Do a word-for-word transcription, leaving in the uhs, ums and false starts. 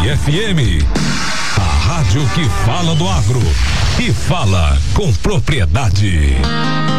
F M. A rádio que fala do agro e fala com propriedade.